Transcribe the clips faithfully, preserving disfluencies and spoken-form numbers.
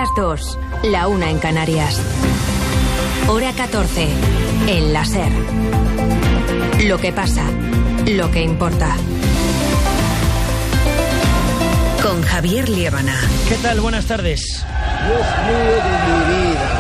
las dos, la una en Canarias. Hora catorce, en la SER. Lo que pasa, lo que importa. Con Javier Liébana. ¿Qué tal? Buenas tardes. Dios mío de mi vida.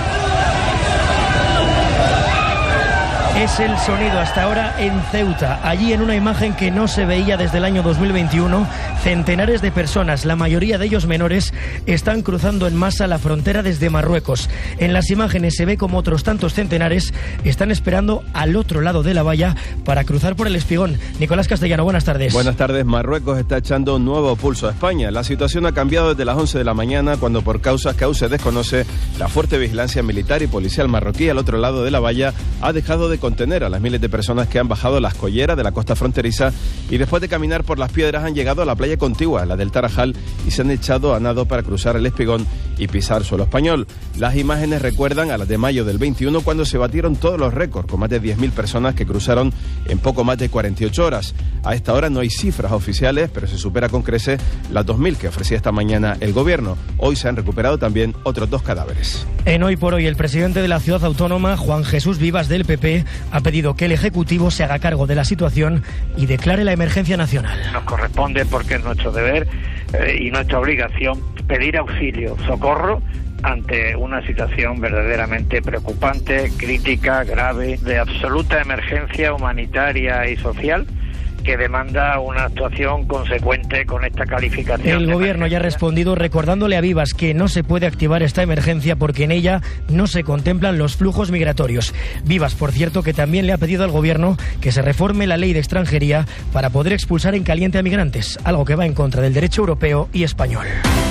Es el sonido hasta ahora en Ceuta. Allí, en una imagen que no se veía desde el año dos mil veintiuno, centenares de personas, la mayoría de ellos menores, están cruzando en masa la frontera desde Marruecos. En las imágenes se ve como otros tantos centenares están esperando al otro lado de la valla para cruzar por el Espigón. Nicolás Castellano, buenas tardes. Buenas tardes. Marruecos está echando un nuevo pulso a España. La situación ha cambiado desde las once de la mañana, cuando por causas que aún se desconoce, la fuerte vigilancia militar y policial marroquí al otro lado de la valla ha dejado de contener a las miles de personas que han bajado las colleras de la costa fronteriza y después de caminar por las piedras han llegado a la playa contigua, la del Tarajal, y se han echado a nado para cruzar el Espigón y pisar suelo español. Las imágenes recuerdan a las de mayo del veintiuno, cuando se batieron todos los récords, con más de diez mil personas que cruzaron en poco más de cuarenta y ocho horas. A esta hora no hay cifras oficiales, pero se supera con creces las dos mil que ofrecía esta mañana el gobierno. Hoy se han recuperado también otros dos cadáveres. En Hoy por Hoy, el presidente de la ciudad autónoma, Juan Jesús Vivas, del P P, ha pedido que el Ejecutivo se haga cargo de la situación y declare la emergencia nacional. Nos corresponde, porque es nuestro deber eh, y nuestra obligación, pedir auxilio, socorro ante una situación verdaderamente preocupante, crítica, grave, de absoluta emergencia humanitaria y social, que demanda una actuación consecuente con esta calificación. El gobierno ya ha respondido recordándole a Vivas que no se puede activar esta emergencia porque en ella no se contemplan los flujos migratorios. Vivas, por cierto, que también le ha pedido al gobierno que se reforme la ley de extranjería para poder expulsar en caliente a migrantes, algo que va en contra del derecho europeo y español.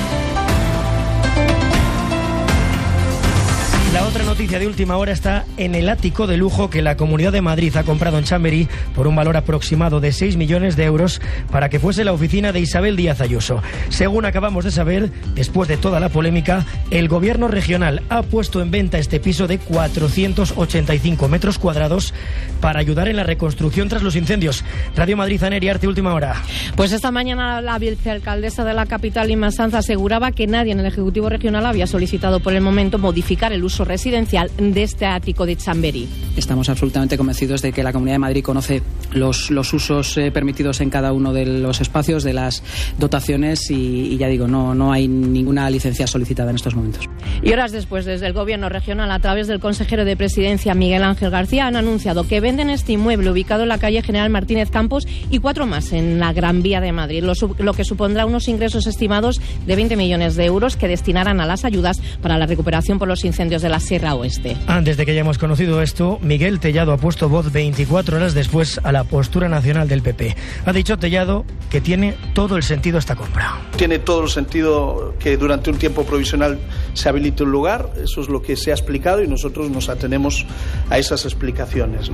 La otra noticia de última hora está en el ático de lujo que la Comunidad de Madrid ha comprado en Chamberí por un valor aproximado de seis millones de euros para que fuese la oficina de Isabel Díaz Ayuso. Según acabamos de saber, después de toda la polémica, el gobierno regional ha puesto en venta este piso de cuatrocientos ochenta y cinco metros cuadrados para ayudar en la reconstrucción tras los incendios. Radio Madrid, Aner Arte, última hora. Pues esta mañana la vicealcaldesa de la capital, Inma Sanz, aseguraba que nadie en el Ejecutivo Regional había solicitado por el momento modificar el uso residencial de este ático de Chamberí. Estamos absolutamente convencidos de que la Comunidad de Madrid conoce los, los usos eh, permitidos en cada uno de los espacios, de las dotaciones y, y ya digo, no, no hay ninguna licencia solicitada en estos momentos. Y horas después, desde el Gobierno regional, a través del consejero de Presidencia, Miguel Ángel García, han anunciado que venden este inmueble ubicado en la calle General Martínez Campos y cuatro más en la Gran Vía de Madrid, lo, lo que supondrá unos ingresos estimados de veinte millones de euros que destinarán a las ayudas para la recuperación por los incendios de la Sierra Oeste. Antes de que hayamos conocido esto, Miguel Tellado ha puesto voz veinticuatro horas después a la postura nacional del P P. Ha dicho Tellado que tiene todo el sentido esta compra. Tiene todo el sentido que durante un tiempo provisional se habilite un lugar, eso es lo que se ha explicado y nosotros nos atenemos a esas explicaciones, ¿no?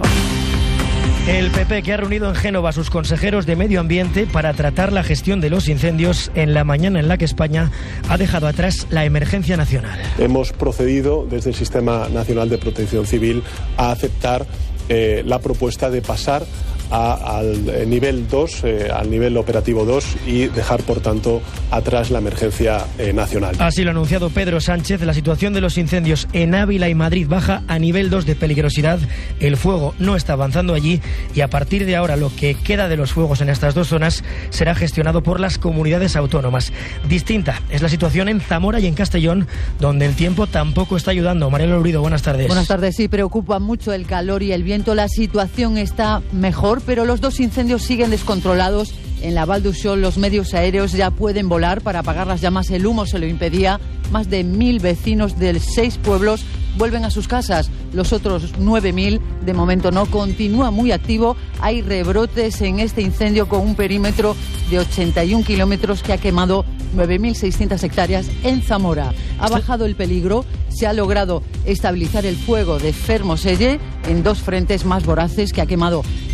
El P P, que ha reunido en Génova a sus consejeros de Medio Ambiente para tratar la gestión de los incendios en la mañana en la que España ha dejado atrás la emergencia nacional. Hemos procedido desde el Sistema Nacional de Protección Civil a aceptar eh, la propuesta de pasar A, al nivel dos, eh, al nivel operativo dos y dejar, por tanto, atrás la emergencia eh, nacional. Así lo ha anunciado Pedro Sánchez. La situación de los incendios en Ávila y Madrid baja a nivel dos de peligrosidad. El fuego no está avanzando allí y a partir de ahora lo que queda de los fuegos en estas dos zonas será gestionado por las comunidades autónomas. Distinta es la situación en Zamora y en Castellón, donde el tiempo tampoco está ayudando. Mariela Lourido, buenas tardes. Buenas tardes. Sí, preocupa mucho el calor y el viento. La situación está mejor, pero los dos incendios siguen descontrolados. En la Val d'Uixó los medios aéreos ya pueden volar para apagar las llamas. El humo se lo impedía. Más de mil vecinos de seis pueblos vuelven a sus casas. Los otros nueve mil, de momento no. Continúa muy activo. Hay rebrotes en este incendio con un perímetro de ochenta y un kilómetros que ha quemado nueve mil seiscientas hectáreas en Zamora. Ha bajado el peligro. Se ha logrado estabilizar el fuego de Fermoselle en dos frentes más voraces que ha quemado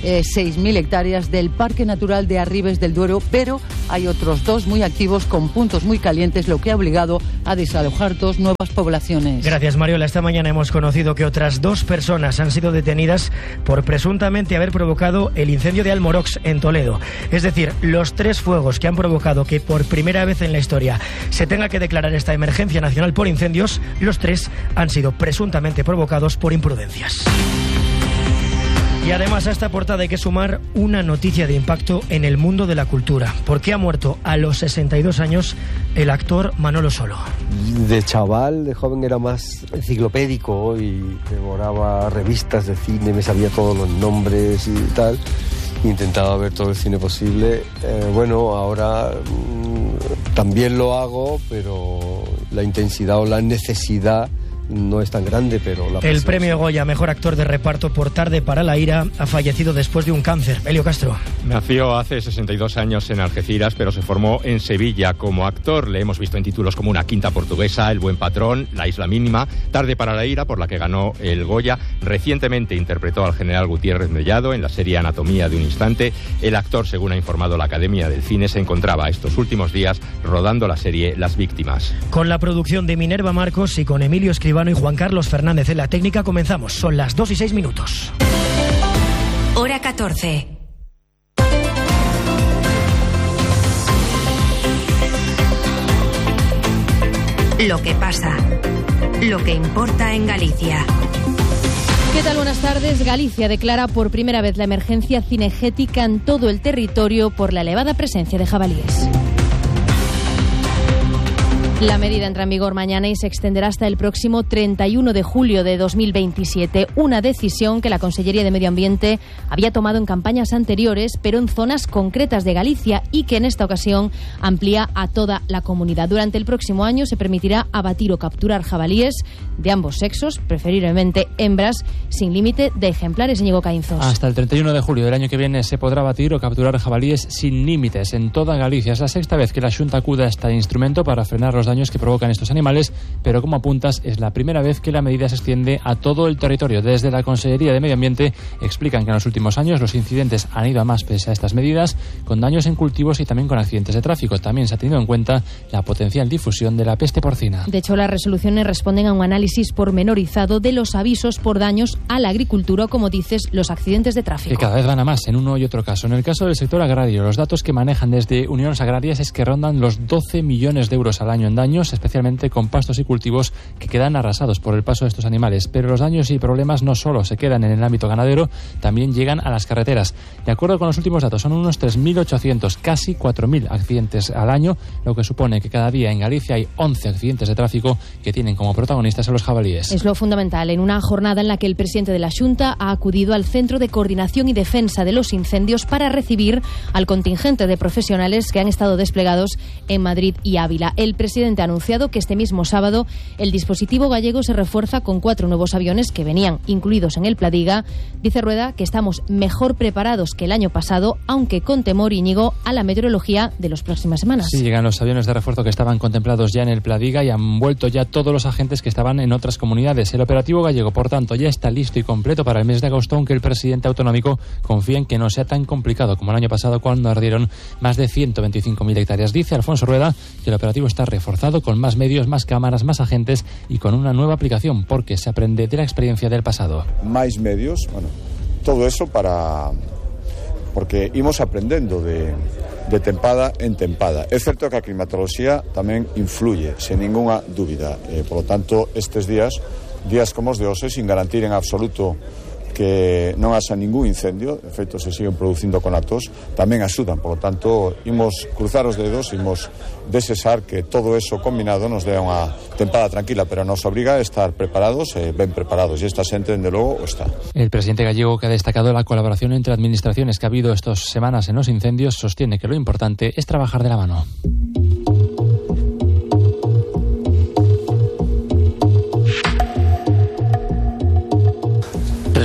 eh, seis mil hectáreas del Parque Natural de Arribes del Duero, pero hay otros dos muy activos con puntos muy calientes, lo que ha obligado a desalojar dos nuevas poblaciones. Gracias, Mariola. Esta mañana hemos conocido que otras dos personas han sido detenidas por presuntamente haber provocado el incendio de Almorox en Toledo. Es decir, los tres fuegos que han provocado que por primera vez en la historia se tenga que declarar esta emergencia nacional por incendios, los tres han sido presuntamente provocados por imprudencias. Y además a esta portada hay que sumar una noticia de impacto en el mundo de la cultura, porque ha muerto a los sesenta y dos años el actor Manolo Solo. De chaval, de joven era más enciclopédico y devoraba revistas de cine, me sabía todos los nombres y tal. Intentaba ver todo el cine posible. Eh, bueno, ahora mmm, también lo hago, pero la intensidad o la necesidad no es tan grande, pero la El premio Goya Mejor Actor de Reparto por Tarde para la Ira ha fallecido después de un cáncer. Elio Castro. Nació hace sesenta y dos años en Algeciras, pero se formó en Sevilla como actor. Le hemos visto en títulos como Una Quinta Portuguesa, El Buen Patrón, La Isla Mínima, Tarde para la Ira, por la que ganó el Goya. Recientemente interpretó al general Gutiérrez Mellado en la serie Anatomía de un Instante. El actor, según ha informado la Academia del Cine, se encontraba estos últimos días rodando la serie Las Víctimas. Con la producción de Minerva Marcos y con Emilio Escribano y Juan Carlos Fernández en la técnica comenzamos. Son las dos y seis minutos. Hora catorce. Lo que pasa. Lo que importa en Galicia. ¿Qué tal? Buenas tardes. Galicia declara por primera vez la emergencia cinegética en todo el territorio por la elevada presencia de jabalíes. La medida entra en vigor mañana y se extenderá hasta el próximo treinta y uno de julio de dos mil veintisiete. Una decisión que la Consellería de Medio Ambiente había tomado en campañas anteriores, pero en zonas concretas de Galicia y que en esta ocasión amplía a toda la comunidad. Durante el próximo año se permitirá abatir o capturar jabalíes de ambos sexos, preferiblemente hembras, sin límite de ejemplares. Íñigo Caínzos. Hasta el treinta y uno de julio del año que viene se podrá abatir o capturar jabalíes sin límites en toda Galicia. Es la sexta vez que la Xunta acude a este instrumento para frenar los daños que provocan estos animales, pero como apuntas, es la primera vez que la medida se extiende a todo el territorio. Desde la Consellería de Medio Ambiente explican que en los últimos años los incidentes han ido a más pese a estas medidas, con daños en cultivos y también con accidentes de tráfico. También se ha tenido en cuenta la potencial difusión de la peste porcina. De hecho, las resoluciones responden a un análisis pormenorizado de los avisos por daños a la agricultura o, como dices, los accidentes de tráfico. Que cada vez van a más en uno y otro caso. En el caso del sector agrario, los datos que manejan desde Uniones Agrarias es que rondan los doce millones de euros al año en daños, especialmente con pastos y cultivos que quedan arrasados por el paso de estos animales. Pero los daños y problemas no solo se quedan en el ámbito ganadero, también llegan a las carreteras. De acuerdo con los últimos datos, son unos tres mil ochocientos, casi cuatro mil accidentes al año, lo que supone que cada día en Galicia hay once accidentes de tráfico que tienen como protagonistas a los jabalíes. Es lo fundamental en una jornada en la que el presidente de la Xunta ha acudido al Centro de Coordinación y Defensa de los Incendios para recibir al contingente de profesionales que han estado desplegados en Madrid y Ávila. El presidente ha anunciado que este mismo sábado el dispositivo gallego se refuerza con cuatro nuevos aviones que venían incluidos en el Pladiga. Dice Rueda que estamos mejor preparados que el año pasado, aunque con temor, Íñigo, a la meteorología de las próximas semanas. Sí, llegan los aviones de refuerzo que estaban contemplados ya en el Pladiga y han vuelto ya todos los agentes que estaban en otras comunidades. El operativo gallego, por tanto, ya está listo y completo para el mes de agosto, aunque el presidente autonómico confía en que no sea tan complicado como el año pasado, cuando ardieron más de ciento veinticinco mil hectáreas. Dice Alfonso Rueda que el operativo está reforzado con más medios, más cámaras, más agentes y con una nueva aplicación, porque se aprende de la experiencia del pasado. Máis medios, bueno, todo eso para... porque imos aprendendo de, de tempada en tempada. É certo que a climatoloxía tamén influye, sen ninguna dúbida. Eh, por lo tanto, estes días, días como os de hoxe, sin garantir en absoluto que non haxa ningún incendio, de feito se siguen producindo conatos, tamén axudan. Por lo tanto, imos cruzar os dedos, imos desexar que todo eso combinado nos dé unha tempada tranquila, pero nos obriga a estar preparados, eh, ben preparados, e esta xente, dende logo, o está. El presidente gallego, que ha destacado la colaboración entre administraciones que ha habido estas semanas en los incendios, sostiene que lo importante es trabajar de la mano.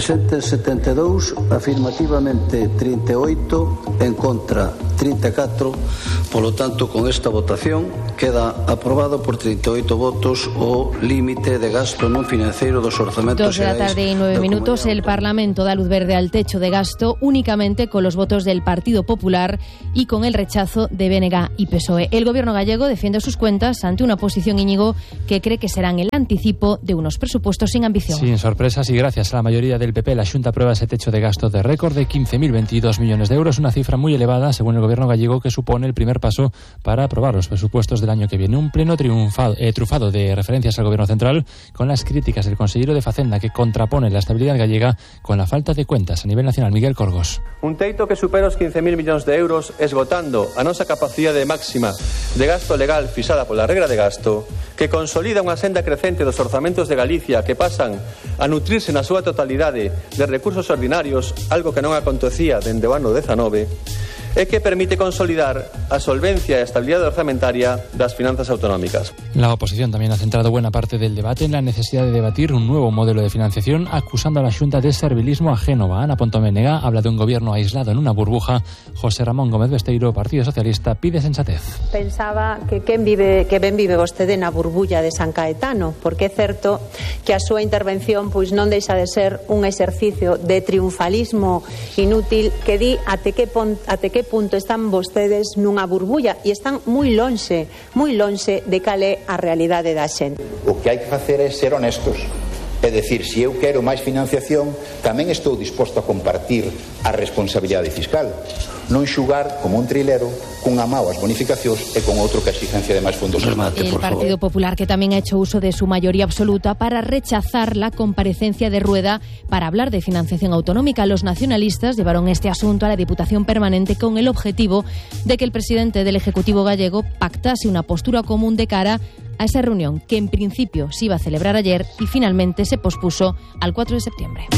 Presentes setenta e dous, afirmativamente trinta e oito, en contra trinta e catro. Polo tanto, con esta votación queda aprobado por treinta e oito votos o límite de gasto non financeiro dos orzamentos Dos de la tarde y nueve minutos, el Parlamento da luz verde al techo de gasto únicamente con los votos del Partido Popular y con el rechazo de B N G y P S O E. El gobierno gallego defiende sus cuentas ante una posición, Íñigo, que cree que serán el anticipo de unos presupuestos sin ambición. Sin sorpresas y gracias a la mayoría del P P, la Xunta aprueba ese techo de gasto de récord de quince mil veintidós millones de euros, una cifra muy elevada según el gobierno gallego, que supone el primer paso para aprobar los presupuestos del año que viene. Un pleno triunfado, eh, trufado de referencias al gobierno central, con las críticas del consejero de Facenda, que contrapone la estabilidad gallega con la falta de cuentas a nivel nacional. Miguel Corgos. Un teito que supera os quince mil millóns de euros, esgotando a nosa capacidade máxima de gasto legal fixada pola regra de gasto, que consolida unha senda crecente dos orzamentos de Galicia, que pasan a nutrirse na súa totalidade de recursos ordinarios, algo que non acontecía dende o ano dezanove, e que permite consolidar a solvencia e a estabilidade orzamentaria das finanzas autonómicas. La oposición también ha centrado buena parte del debate en la necesidad de debatir un nuevo modelo de financiación, acusando a la Xunta de servilismo a Génova. Ana Pontoménega habla de un gobierno aislado en una burbuja. José Ramón Gómez Besteiro, Partido Socialista, pide sensatez. Pensaba que quen vive, que ben vive vostede na burbulla de San Caetano, porque é certo que a súa intervención pois non deixa de ser un exercicio de triunfalismo inútil que di até que, pon, até que punto están vostedes nunha burbulla, e están moi lonxe, moi lonxe de cal é a realidade da xente. O que hai que facer é ser honestos. É dicir, se eu quero máis financiación, tamén estou disposto a compartir a responsabilidade fiscal. Non xugar como un trilero cunha mao as bonificacións e con outro que a exigencia de máis fondos. Remate, el Partido Popular, que también ha hecho uso de su mayoría absoluta para rechazar la comparecencia de Rueda para hablar de financiación autonómica. Los nacionalistas llevaron este asunto a la Diputación Permanente con el objetivo de que el presidente del Ejecutivo gallego pactase una postura común de cara a esa reunión, que en principio se iba a celebrar ayer y finalmente se pospuso al cuatro de septiembre.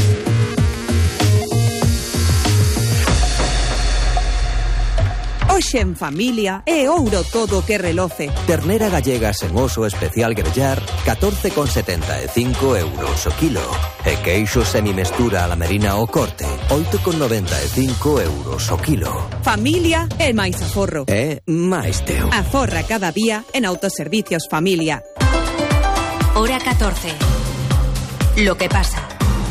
Hoxe en familia é ouro todo que reloce. Ternera gallega sen oso especial grellar, catorce con setenta e cinco euros o kilo. E queixo semimestura a la merina o corte, oito con noventa e cinco euros o kilo. Familia é máis aforro. É máis teu. Aforra cada día en Autoservicios Familia. Hora catorce. Lo que pasa.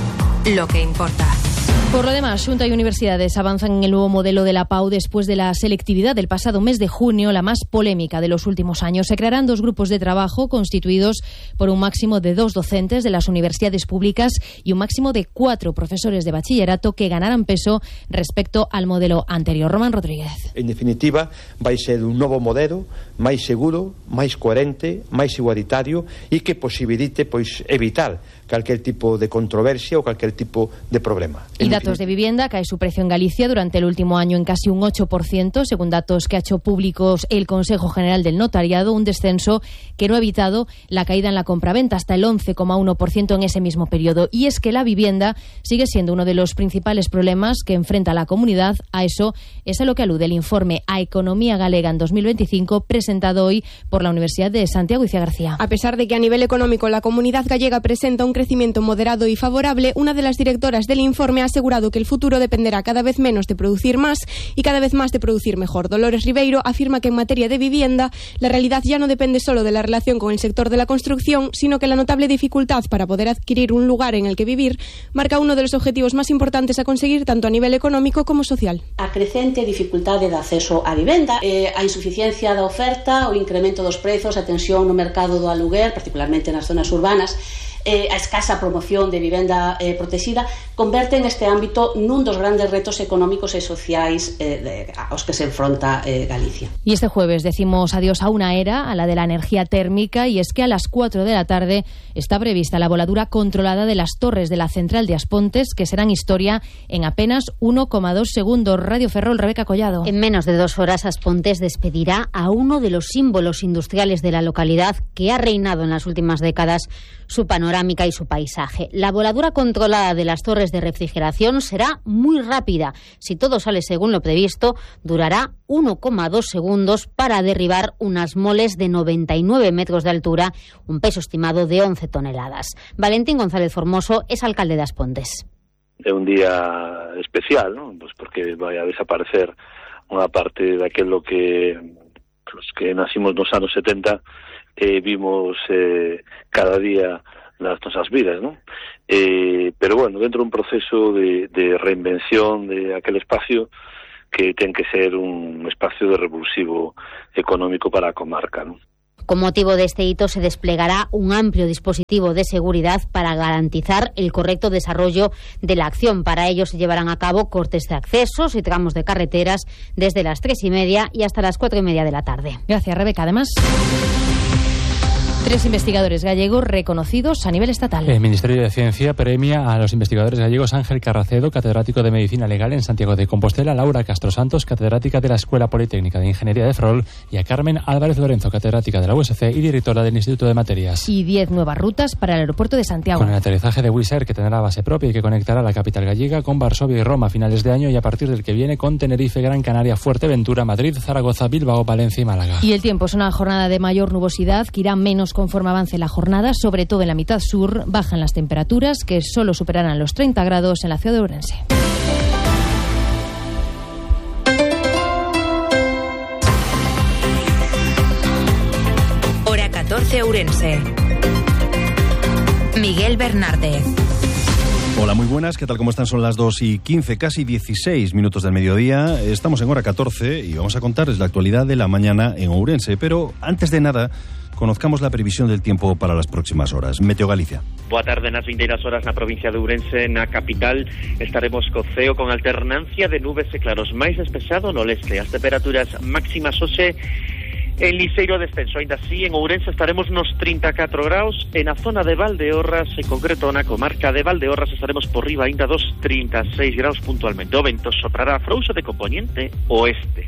Lo que importa. Por lo demás, Xunta y universidades avanzan en el nuevo modelo de la P A U después de la selectividad del pasado mes de junio, la más polémica de los últimos años. Se crearán dos grupos de trabajo constituidos por un máximo de dos docentes de las universidades públicas y un máximo de cuatro profesores de bachillerato que ganarán peso respecto al modelo anterior. Román Rodríguez. En definitiva, vai ser un novo modelo máis seguro, máis coherente, máis igualitario e que posibilite pois evitar cualquier tipo de controversia o cualquier tipo de problema. Y datos de vivienda, cae su precio en Galicia durante el último año en casi un ocho por ciento, según datos que ha hecho públicos el Consejo General del Notariado, un descenso que no ha evitado la caída en la compraventa hasta el once coma uno por ciento en ese mismo periodo. Y es que la vivienda sigue siendo uno de los principales problemas que enfrenta la comunidad. A eso es a lo que alude el informe A Economía Galega en dos mil veinticinco, presentado hoy por la Universidad de Santiago Icía García. A pesar de que a nivel económico la comunidad gallega presenta un crecimiento moderado y favorable, una de las directoras del informe ha asegurado que el futuro dependerá cada vez menos de producir más y cada vez más de producir mejor. Dolores Ribeiro afirma que en materia de vivienda la realidad ya no depende solo de la relación con el sector de la construcción, sino que la notable dificultad para poder adquirir un lugar en el que vivir marca uno de los objetivos más importantes a conseguir tanto a nivel económico como social. A crecente dificultade de acceso á vivenda, eh, a insuficiencia da oferta, o incremento dos prezos, a tensión no mercado do aluguer, particularmente nas zonas urbanas, Eh, a escasa promoción de vivenda eh, protegida, converten este ámbito nun dos grandes retos económicos e sociais eh, de, aos que se enfronta eh, Galicia. Y este jueves decimos adiós a una era, a la de la energía térmica, y es que a las cuatro de la tarde está prevista la voladura controlada de las torres de la central de Aspontes, que serán historia en apenas uno coma dos segundos. Radio Ferrol, Rebeca Collado. En menos de dos horas, Aspontes despedirá a uno de los símbolos industriales de la localidad que ha reinado en las últimas décadas su panorámica y su paisaje. La voladura controlada de las torres de refrigeración será muy rápida. Si todo sale según lo previsto, durará uno coma dos segundos para derribar unas moles de noventa y nueve metros de altura, un peso estimado de once toneladas. Valentín González Formoso es alcalde de Aspontes. é un día especial, non? Pois porque vai a desaparecer unha parte daquilo que os que nacimos nos anos setenta eh, vimos eh, cada día nas nosas vidas, non? Eh, pero bueno, dentro dun proceso de, de reinvención de aquel espacio que ten que ser un espacio de revulsivo económico para a comarca, non? Con motivo de este hito se desplegará un amplio dispositivo de seguridad para garantizar el correcto desarrollo de la acción. Para ello se llevarán a cabo cortes de accesos y tramos de carreteras desde las tres y media y hasta las cuatro y media de la tarde. Gracias, Rebeca. Además, tres investigadores gallegos reconocidos a nivel estatal. El Ministerio de Ciencia premia a los investigadores gallegos Ángel Carracedo, catedrático de Medicina Legal en Santiago de Compostela, Laura Castro Santos, catedrática de la Escuela Politécnica de Ingeniería de Ferrol, y a Carmen Álvarez Lorenzo, catedrática de la U S C y directora del Instituto de Materias. Y diez nuevas rutas para el aeropuerto de Santiago. Con el aterrizaje de Wizz Air, que tendrá base propia y que conectará la capital gallega con Varsovia y Roma a finales de año, y a partir del que viene con Tenerife, Gran Canaria, Fuerteventura, Madrid, Zaragoza, Bilbao, Valencia y Málaga. Y el tiempo es una jornada de mayor nubosidad que irá menos conforme avance la jornada, sobre todo en la mitad sur. Bajan las temperaturas, que solo superarán los treinta grados en la ciudad de Ourense. Hora catorce, Ourense. Miguel Bernárdez. Hola, muy buenas, ¿qué tal? ¿Cómo están? Son las dos y quince, casi dieciséis minutos del mediodía. Estamos en hora catorce y vamos a contarles la actualidad de la mañana en Ourense. Pero antes de nada, conozcamos la previsión del tiempo para las próximas horas. Meteo Galicia. Boa tarde, nas vindeiras horas na provincia de Ourense, na capital, estaremos co ceo con alternancia de nubes e claros, máis despexado no leste. As temperaturas máximas hoxe en liseiro descenso. Ainda así, en Ourense estaremos nos trinta e catro graus, e na zona de Valdeorras, en concreto na comarca de Valdeorras, estaremos por riba ainda dos trinta e seis graus puntualmente. O vento soprará frouxo de componente oeste.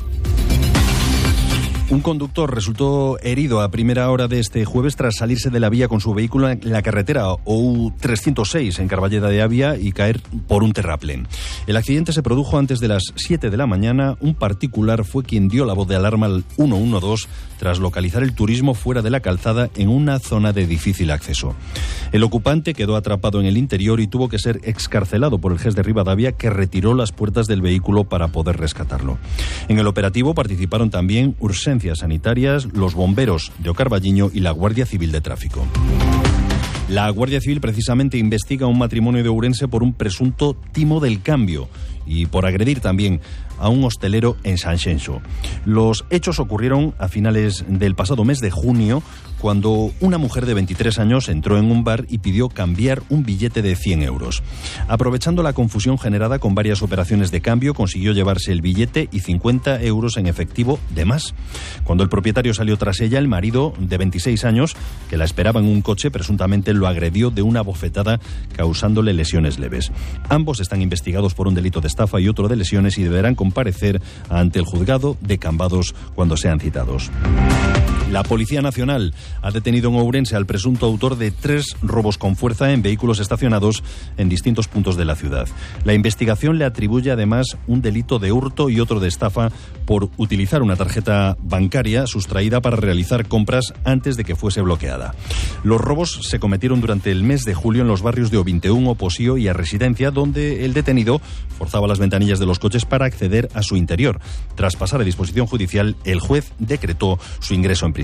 Un conductor resultó herido a primera hora de este jueves tras salirse de la vía con su vehículo en la carretera O U trescientos seis en Carballeda de Avia y caer por un terraplén. El accidente se produjo antes de las siete de la mañana. Un particular fue quien dio la voz de alarma al uno uno dos tras localizar el turismo fuera de la calzada en una zona de difícil acceso. El ocupante quedó atrapado en el interior y tuvo que ser excarcelado por el G E S de Ribadavia, que retiró las puertas del vehículo para poder rescatarlo. En el operativo participaron también urgencias sanitarias, los bomberos de Ocarballiño y la Guardia Civil de Tráfico. La Guardia Civil precisamente investiga un matrimonio de Ourense por un presunto timo del cambio y por agredir también a un hostelero en Sanxenxo. Los hechos ocurrieron a finales del pasado mes de junio, cuando una mujer de veintitrés años entró en un bar y pidió cambiar un billete de cien euros. Aprovechando la confusión generada con varias operaciones de cambio, consiguió llevarse el billete y cincuenta euros en efectivo de más. Cuando el propietario salió tras ella, el marido, de veintiséis años, que la esperaba en un coche, presuntamente lo agredió de una bofetada, causándole lesiones leves. Ambos están investigados por un delito de estafa y otro de lesiones y deberán comparecer ante el juzgado de Cambados cuando sean citados. La Policía Nacional ha detenido en Ourense al presunto autor de tres robos con fuerza en vehículos estacionados en distintos puntos de la ciudad. La investigación le atribuye además un delito de hurto y otro de estafa por utilizar una tarjeta bancaria sustraída para realizar compras antes de que fuese bloqueada. Los robos se cometieron durante el mes de julio en los barrios de Ovinteún, Oposío y a Residencia, donde el detenido forzaba las ventanillas de los coches para acceder a su interior. Tras pasar a disposición judicial, el juez decretó su ingreso en prisión.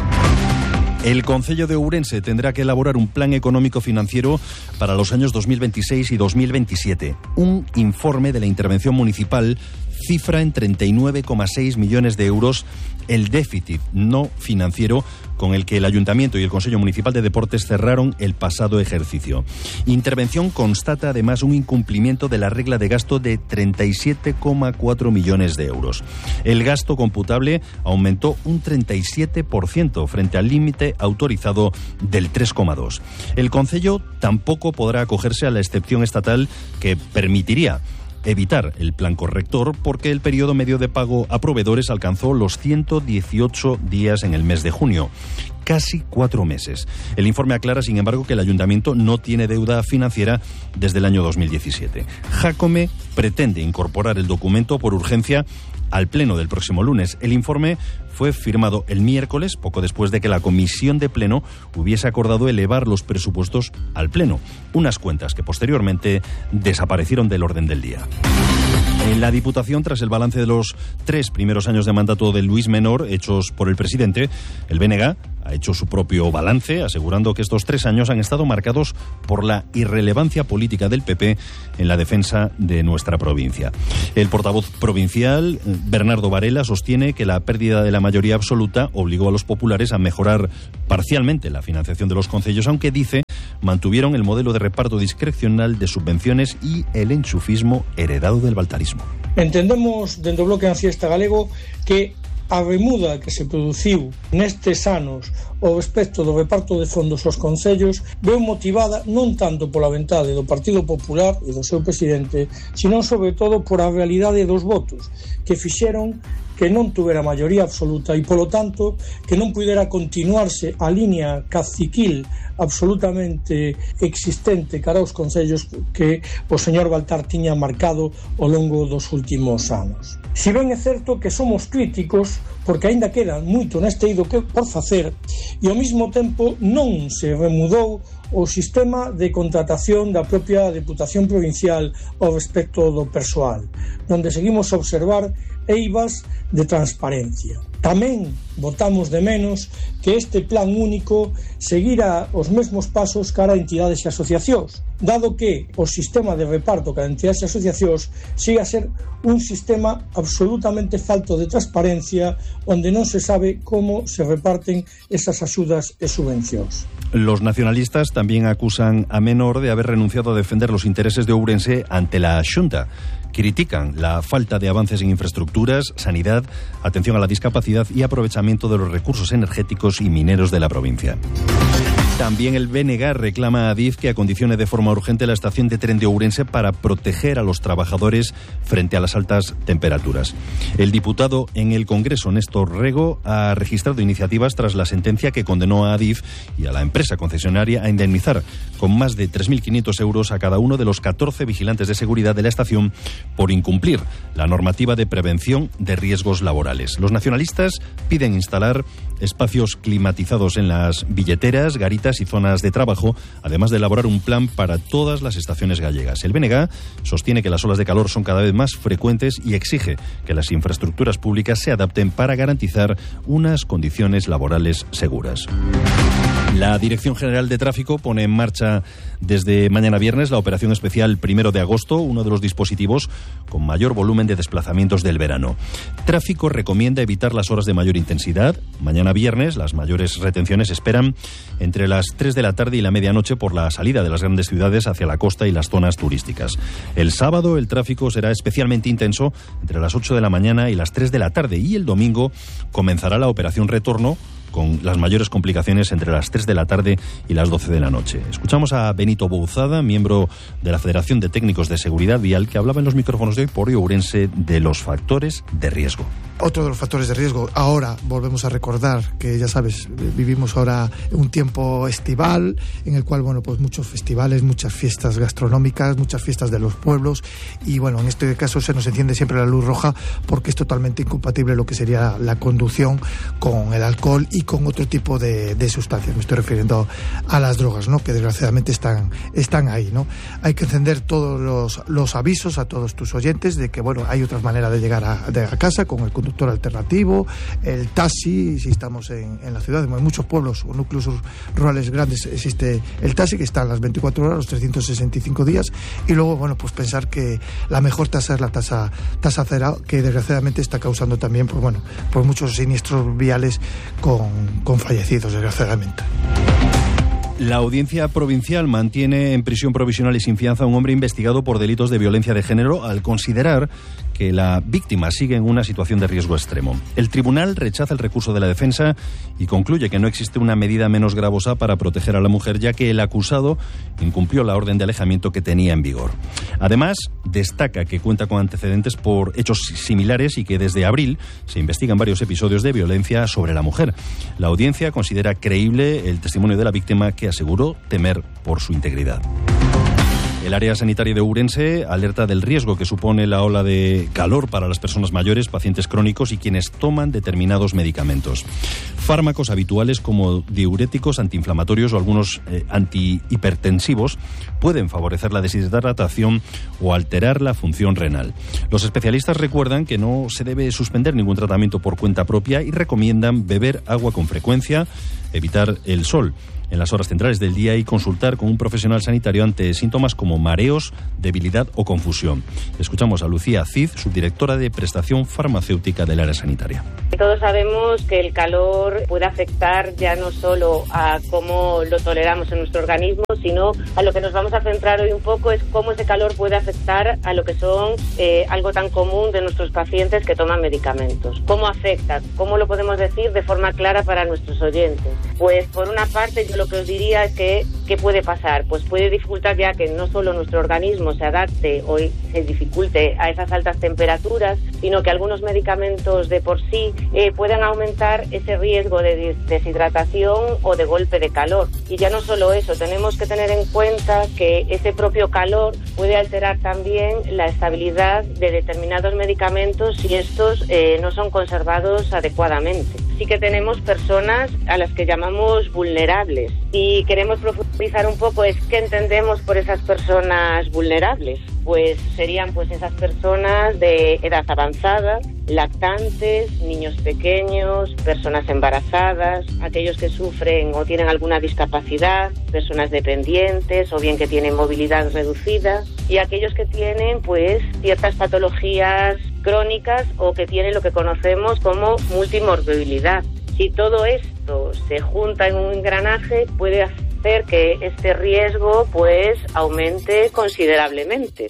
El Concello de Ourense tendrá que elaborar un plan económico financiero para los años dos mil veintiséis y dos mil veintisiete. Un informe de la intervención municipal cifra en treinta y nueve coma seis millones de euros el déficit no financiero con el que el Ayuntamiento y el Consejo Municipal de Deportes cerraron el pasado ejercicio. Intervención constata además un incumplimiento de la regla de gasto de treinta y siete coma cuatro millones de euros. El gasto computable aumentó un treinta y siete por ciento frente al límite autorizado del tres coma dos. El Concello tampoco podrá acogerse a la excepción estatal que permitiría evitar el plan corrector, porque el periodo medio de pago a proveedores alcanzó los ciento dieciocho días en el mes de junio. Casi cuatro meses. El informe aclara, sin embargo, que el Ayuntamiento no tiene deuda financiera desde el año dos mil diecisiete. Jácome pretende incorporar el documento por urgencia al Pleno del próximo lunes. El informe fue firmado el miércoles, poco después de que la Comisión de Pleno hubiese acordado elevar los presupuestos al Pleno, unas cuentas que posteriormente desaparecieron del orden del día. En la Diputación, tras el balance de los tres primeros años de mandato de Luis Menor, hechos por el presidente, el B N G ha hecho su propio balance, asegurando que estos tres años han estado marcados por la irrelevancia política del P P en la defensa de nuestra provincia. El portavoz provincial, Bernardo Varela, sostiene que la pérdida de la mayoría absoluta obligó a los populares a mejorar parcialmente la financiación de los concellos, aunque dice mantuvieron el modelo de reparto discrecional de subvenciones y el enchufismo heredado del baltarismo. Entendemos dentro do Bloque Anciesta Galego que a remuda que se produciu nestes anos ao respecto do reparto de fondos aos concellos veu motivada non tanto pola vontade do Partido Popular e do seu presidente, sino sobre todo por a realidade dos votos que fixeron que non tuvera maioría absoluta e, polo tanto, que non pudera continuarse a línea caciquil absolutamente existente cara aos concellos que o señor Baltar tiña marcado ao longo dos últimos anos. Si ben é certo que somos críticos, porque aínda queda moito neste eido que por facer, e ao mesmo tempo non se remudou o sistema de contratación da propia Deputación Provincial ao respecto do persoal, onde seguimos a observar eivas de transparencia. Tamén votamos de menos que este plan único seguira os mesmos pasos cara a entidades e asociacións, dado que o sistema de reparto cara a entidades e asociacións siga a ser un sistema absolutamente falto de transparencia, onde non se sabe como se reparten esas axudas e subvencións. Los nacionalistas también acusan a Menor de haber renunciado a defender los intereses de Ourense ante la Xunta. Critican la falta de avances en infraestructuras, sanidad, atención a la discapacidad y aprovechamiento de los recursos energéticos y mineros de la provincia. También el B N G reclama a Adif que acondicione de forma urgente la estación de tren de Ourense para proteger a los trabajadores frente a las altas temperaturas. El diputado en el Congreso, Néstor Rego, ha registrado iniciativas tras la sentencia que condenó a Adif y a la empresa concesionaria a indemnizar con más de tres mil quinientos euros a cada uno de los catorce vigilantes de seguridad de la estación por incumplir la normativa de prevención de riesgos laborales. Los nacionalistas piden instalar espacios climatizados en las billeteras, garitas y zonas de trabajo, además de elaborar un plan para todas las estaciones gallegas. El B N G sostiene que las olas de calor son cada vez más frecuentes y exige que las infraestructuras públicas se adapten para garantizar unas condiciones laborales seguras. La Dirección General de Tráfico pone en marcha desde mañana viernes la operación especial primero de agosto, uno de los dispositivos con mayor volumen de desplazamientos del verano. Tráfico recomienda evitar las horas de mayor intensidad. Mañana viernes las mayores retenciones se esperan entre las tres de la tarde y la medianoche por la salida de las grandes ciudades hacia la costa y las zonas turísticas. El sábado el tráfico será especialmente intenso entre las ocho de la mañana y las tres de la tarde, y el domingo comenzará la operación retorno con las mayores complicaciones entre las tres de la tarde y las doce de la noche. Escuchamos a Benito Bouzada, miembro de la Federación de Técnicos de Seguridad Vial, que hablaba en los micrófonos de Hoy por Hoy Ourense de los factores de riesgo. Otro de los factores de riesgo, ahora volvemos a recordar que, ya sabes, vivimos ahora un tiempo estival en el cual, bueno, pues muchos festivales, muchas fiestas gastronómicas, muchas fiestas de los pueblos, y bueno, en este caso se nos enciende siempre la luz roja porque es totalmente incompatible lo que sería la conducción con el alcohol y con otro tipo de, de sustancias. Me estoy refiriendo a las drogas, ¿no?, que desgraciadamente están, están ahí, ¿no? Hay que encender todos los, los avisos a todos tus oyentes de que, bueno, hay otras maneras de llegar a, de a casa con el conductor alternativo, el taxi, si estamos en, en la ciudad, en muchos pueblos o núcleos rurales grandes existe el taxi, que está a las veinticuatro horas, los trescientos sesenta y cinco días, y luego, bueno, pues pensar que la mejor tasa es la tasa, tasa cero, que desgraciadamente está causando también, pues bueno, pues muchos siniestros viales con, con fallecidos, desgraciadamente. La Audiencia Provincial mantiene en prisión provisional y sin fianza a un hombre investigado por delitos de violencia de género al considerar que la víctima sigue en una situación de riesgo extremo. El tribunal rechaza el recurso de la defensa y concluye que no existe una medida menos gravosa para proteger a la mujer, ya que el acusado incumplió la orden de alejamiento que tenía en vigor. Además, destaca que cuenta con antecedentes por hechos similares y que desde abril se investigan varios episodios de violencia sobre la mujer. La audiencia considera creíble el testimonio de la víctima, que aseguró temer por su integridad. El área sanitaria de Ourense alerta del riesgo que supone la ola de calor para las personas mayores, pacientes crónicos y quienes toman determinados medicamentos. Fármacos habituales como diuréticos, antiinflamatorios o algunos eh, antihipertensivos pueden favorecer la deshidratación o alterar la función renal. Los especialistas recuerdan que no se debe suspender ningún tratamiento por cuenta propia y recomiendan beber agua con frecuencia, evitar el sol en las horas centrales del día y consultar con un profesional sanitario ante síntomas como mareos, debilidad o confusión. Escuchamos a Lucía Cid, subdirectora de prestación farmacéutica del área sanitaria. Todos sabemos que el calor puede afectar ya no solo a cómo lo toleramos en nuestro organismo, sino a lo que nos vamos a centrar hoy un poco es cómo ese calor puede afectar a lo que son eh, algo tan común de nuestros pacientes que toman medicamentos. ¿Cómo afecta? ¿Cómo lo podemos decir de forma clara para nuestros oyentes? Pues por una parte yo lo que os diría es que ¿qué puede pasar? Pues puede dificultar ya que no solo nuestro organismo se adapte o se dificulte a esas altas temperaturas, sino que algunos medicamentos de por sí eh, puedan aumentar ese riesgo de deshidratación o de golpe de calor. Y ya no solo eso, tenemos que tener en cuenta que ese propio calor puede alterar también la estabilidad de determinados medicamentos si estos eh, no son conservados adecuadamente. Sí que tenemos personas a las que llamamos vulnerables y queremos profundizar un poco es qué entendemos por esas personas vulnerables. Pues serían pues esas personas de edad avanzada, lactantes, niños pequeños, personas embarazadas, aquellos que sufren o tienen alguna discapacidad, personas dependientes o bien que tienen movilidad reducida y aquellos que tienen pues ciertas patologías crónicas o que tienen lo que conocemos como multimorbilidad. Si todo esto se junta en un engranaje puede hacer que este riesgo pues aumente considerablemente.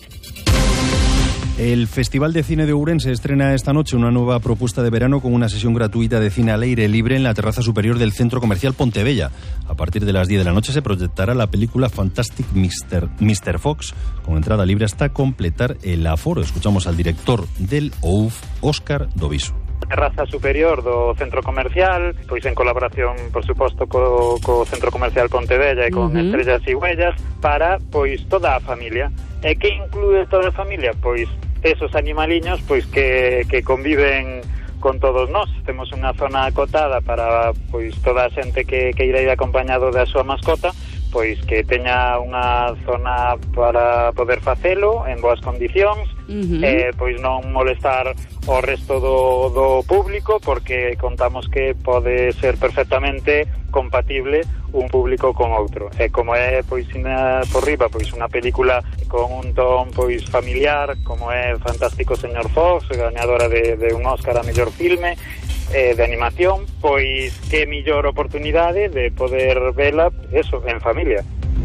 El Festival de Cine de Ourense estrena esta noche una nueva propuesta de verano con una sesión gratuita de cine al aire libre en la terraza superior del Centro Comercial Pontebella. A partir de las diez de la noche se proyectará la película Fantastic mister mister Fox, con entrada libre hasta completar el aforo. Escuchamos al director del O U F, Óscar Doviso. Terraza superior do centro comercial, pois en colaboración, por suposto, co, co Centro Comercial Pontebella e con uh-huh. Estrellas e Huellas, para, pois, toda a familia. E que inclúe toda a familia? Pois, esos animaliños, pois, que, que conviven con todos nós. Temos unha zona acotada para, pois, toda a xente que, que irá ir acompañado da súa mascota, pois que teña unha zona para poder facelo en boas condicións, uh-huh. eh, pois non molestar o resto do, do público, porque contamos que pode ser perfectamente compatible un público con outro. E como é pois na, por riba, pois unha película con un ton pois familiar, como é Fantástico señor Fox, gañadora de, de un Óscar a mellor filme, Eh, de animación, pois que millor oportunidade de poder vela, eso, en familia.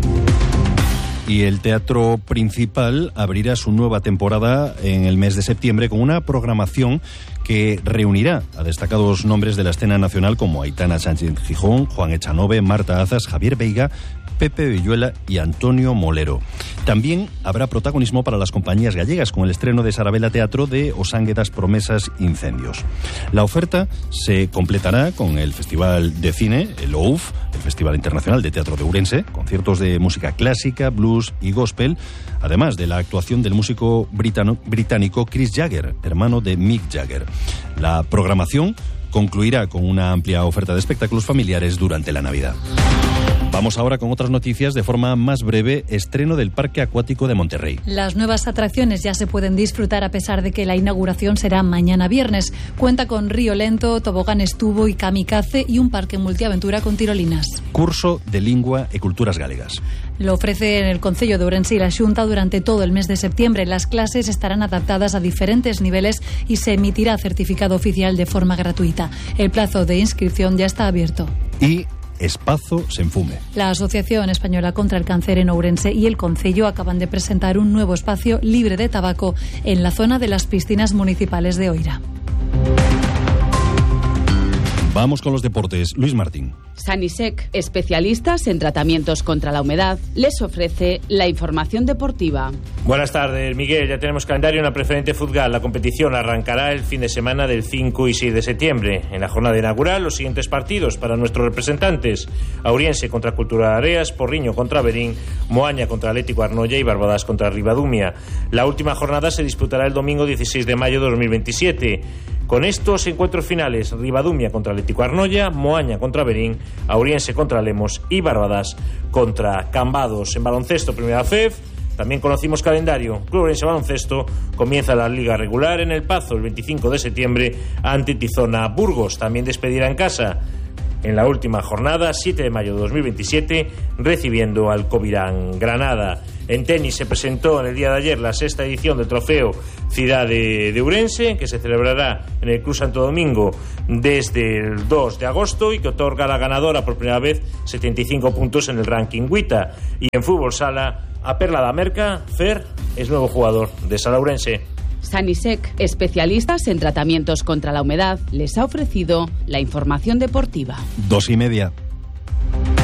Y el Teatro Principal abrirá su nueva temporada en el mes de septiembre con una programación que reunirá a destacados nombres de la escena nacional como Aitana Sánchez Gijón, Juan Echanove, Marta Azas, Javier Veiga, Pepe Villuela y Antonio Molero. También habrá protagonismo para las compañías gallegas con el estreno de Sarabela Teatro de Os Ánguedas Promesas Incendios. La oferta se completará con el Festival de Cine, el O U F, el Festival Internacional de Teatro de Ourense, conciertos de música clásica, blues y gospel, además de la actuación del músico britano, británico Chris Jagger, hermano de Mick Jagger. La programación concluirá con una amplia oferta de espectáculos familiares durante la Navidad. Vamos ahora con otras noticias de forma más breve. Estreno del Parque Acuático de Monterrey. Las nuevas atracciones ya se pueden disfrutar a pesar de que la inauguración será mañana viernes. Cuenta con río lento, toboganes tubo y kamikaze y un parque multiaventura con tirolinas. Curso de Lingua e Culturas Galegas. Lo ofrece en el Concello de Ourense y la Xunta durante todo el mes de septiembre. Las clases estarán adaptadas a diferentes niveles y se emitirá certificado oficial de forma gratuita. El plazo de inscripción ya está abierto. Y Espazo sen fume. La Asociación Española contra el Cáncer en Ourense y el Concello acaban de presentar un nuevo espacio libre de tabaco en la zona de las piscinas municipales de Oira. Vamos con los deportes. Luis Martín. Sanisec, especialistas en tratamientos contra la humedad, les ofrece la información deportiva. Buenas tardes, Miguel. Ya tenemos calendario en la preferente Futgal. La competición arrancará el fin de semana del cinco y seis de septiembre. En la jornada inaugural, los siguientes partidos para nuestros representantes: Auriense contra Cultura de Areas, Porriño contra Berín, Moaña contra Atlético Arnoia y Barbadas contra Ribadumia. La última jornada se disputará el domingo dieciséis de mayo de dos mil veintisiete. Con estos encuentros finales: Ribadumia contra Atlético Arnoia, Moaña contra Berín, Auriense contra Lemos y Barbadas contra Cambados. En baloncesto, Primera F E F, también conocimos calendario. Club Ourense Baloncesto comienza la liga regular en El Pazo el veinticinco de septiembre ante Tizona Burgos. También despedirá en casa en la última jornada, siete de mayo de dos mil veintisiete, recibiendo al Covirán Granada. En tenis se presentó en el día de ayer la sexta edición del trofeo Ciudad de, de Ourense, que se celebrará en el Club Santo Domingo desde el dos de agosto y que otorga a la ganadora por primera vez setenta y cinco puntos en el ranking WITA. Y en fútbol sala, a Perla da Merca, Fer es nuevo jugador de Sala Ourense. Sanisec, especialistas en tratamientos contra la humedad, les ha ofrecido la información deportiva. Dos y media.